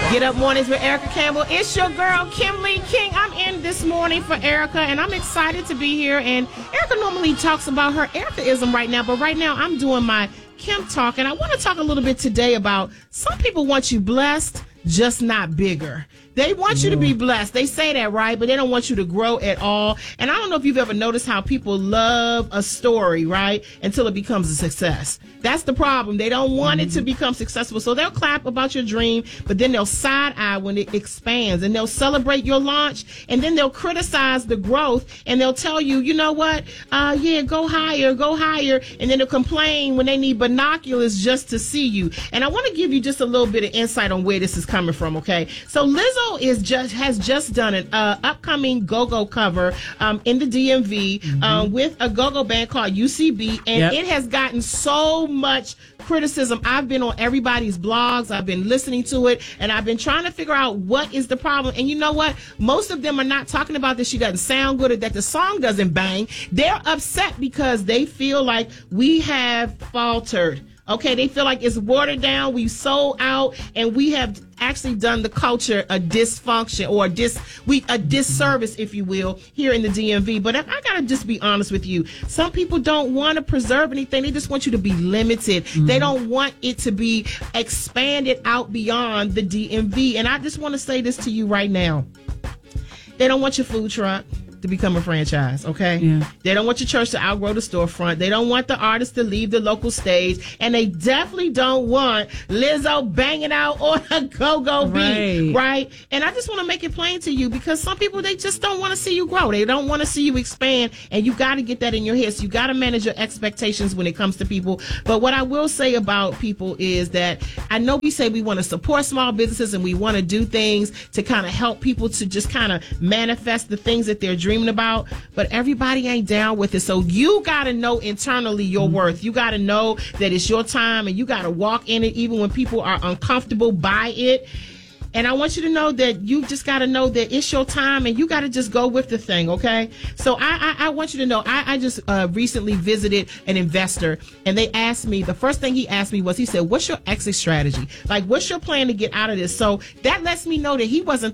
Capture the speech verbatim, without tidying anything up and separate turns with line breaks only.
Get Up Mornings with Erica Campbell. It's your girl, Kimberly King. I'm in this morning for Erica, and I'm excited to be here. And Erica normally talks about her Ericaism right now, but right now I'm doing my Kim talk, and I want to talk a little bit today about some people want you blessed, just not bigger. They want you to be blessed. They say that, right? But they don't want you to grow at all. And I don't know if you've ever noticed how people love a story, right? Until it becomes a success. That's the problem. They don't want it to become successful. So they'll clap about your dream, but then they'll side eye when it expands, and they'll celebrate your launch, and then they'll criticize the growth, and they'll tell you, you know what? Uh, yeah, go higher, go higher. And then they'll complain when they need binoculars just to see you. And I want to give you just a little bit of insight on where this is coming from, okay? So Lizzo is just has just done an uh, upcoming go-go cover um, in the D M V mm-hmm. um, with a go-go band called U C B, and yep. it has gotten so much criticism. I've been on everybody's blogs. I've been listening to it, and I've been trying to figure out what is the problem. And you know what? Most of them are not talking about that she doesn't sound good or that the song doesn't bang. They're upset because they feel like we have faltered. Okay, they feel like it's watered down, we've sold out, and we have actually done the culture a dysfunction or a dis we a disservice, if you will, here in the D M V. But I, I gotta just be honest with you. Some people don't want to preserve anything. They just want you to be limited. Mm-hmm. They don't want it to be expanded out beyond the D M V. And I just want to say this to you right now. They don't want your food truck to become a franchise, okay? Yeah. They don't want your church to outgrow the storefront. They don't want the artists to leave the local stage. And they definitely don't want Lizzo banging out on a go-go beat, right? And I just want to make it plain to you, because some people, they just don't want to see you grow. They don't want to see you expand, and you got to get that in your head. So you got to manage your expectations when it comes to people. But what I will say about people is that I know we say we want to support small businesses and we want to do things to kind of help people to just kind of manifest the things that they're dreaming about, but everybody ain't down with it. So you got to know internally your mm-hmm. worth. You got to know that it's your time, and you got to walk in it even when people are uncomfortable by it. And I want you to know that you just got to know that it's your time, and you got to just go with the thing, okay? So I I, I want you to know, I, I just uh, recently visited an investor, and they asked me, the first thing he asked me was, he said, what's your exit strategy? Like, what's your plan to get out of this? So that lets me know that he wasn't